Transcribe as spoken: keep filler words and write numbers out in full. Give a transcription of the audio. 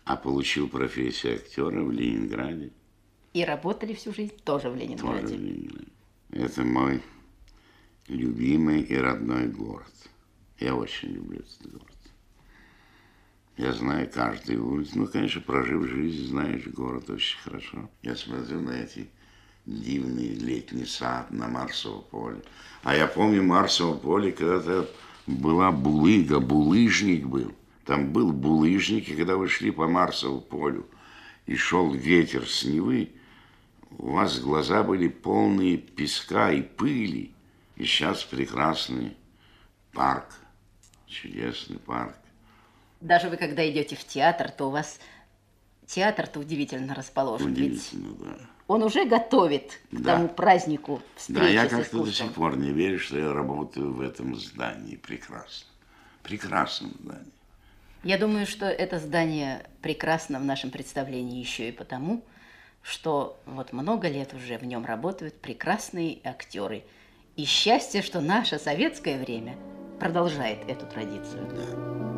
А получил профессию актера в Ленинграде. И работали всю жизнь тоже в Ленинграде. Тоже в Ленинграде. Это мой любимый и родной город. Я очень люблю этот город. Я знаю каждую улицу. Ну, конечно, прожив жизнь, знаешь город очень хорошо. Я смотрю на эти дивный летний сад на Марсово поле. А я помню Марсово поле, когда-то была булыга, булыжник был. Там был булыжник, и когда вы шли по Марсову полю, и шел ветер с Невы, у вас глаза были полные песка и пыли. И сейчас прекрасный парк, чудесный парк. Даже вы, когда идете в театр, то у вас театр-то удивительно расположен. Удивительно, ведь да. Он уже готовит к Да. тому празднику встречи Да, я с как-то до искусством. сих пор не верю, что я работаю в этом здании. Прекрасно. Прекрасном здании. Я думаю, что это здание прекрасно в нашем представлении еще и потому, что вот много лет уже в нем работают прекрасные актеры. И счастье, что наше советское время продолжает эту традицию. Да.